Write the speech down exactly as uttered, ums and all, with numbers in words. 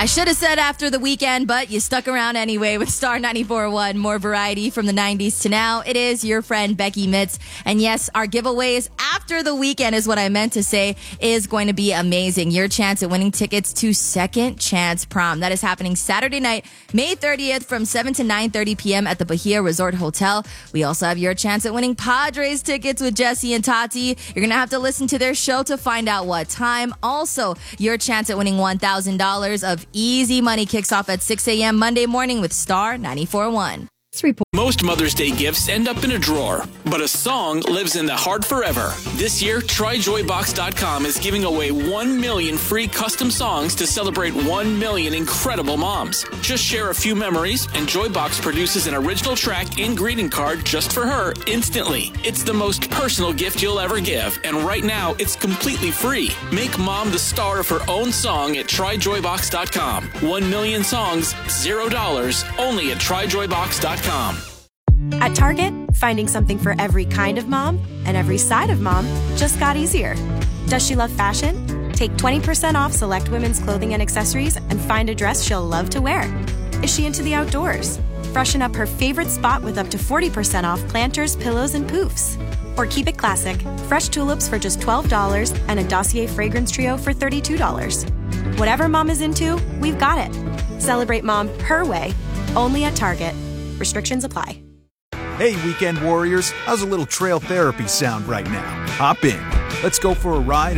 I should have said after the weekend, but you stuck around anyway with Star ninety-four point one. More variety from the nineties to now. It is your friend Becky Mitz. And yes, our giveaways after the weekend is what I meant to say is going to be amazing. Your chance at winning tickets to Second Chance Prom. That is happening Saturday night, May thirtieth from seven to nine thirty p.m. at the Bahia Resort Hotel. We also have your chance at winning Padres tickets with Jesse and Tati. You're going to have to listen to their show to find out what time. Also, your chance at winning one thousand dollars of easy money kicks off at six a.m. Monday morning with Star ninety-four point one. Most Mother's Day gifts end up in a drawer, but a song lives in the heart forever. This year, Try Joy Box dot com is giving away one million free custom songs to celebrate one million incredible moms. Just share a few memories, and Joybox produces an original track and greeting card just for her instantly. It's the most personal gift you'll ever give, and right now, it's completely free. Make mom the star of her own song at Try Joy Box dot com. One million songs, zero dollars, only at Try Joy Box dot com. At Target, finding something for every kind of mom and every side of mom just got easier. Does she love fashion? Take twenty percent off select women's clothing and accessories and find a dress she'll love to wear. Is she into the outdoors? Freshen up her favorite spot with up to forty percent off planters, pillows, and poofs. Or keep it classic, fresh tulips for just twelve dollars and a Dossier fragrance trio for thirty-two dollars. Whatever mom is into, we've got it. Celebrate mom her way, only at Target. Restrictions apply. Hey, weekend warriors, how's a little trail therapy sound right now? Hop in. Let's go for a ride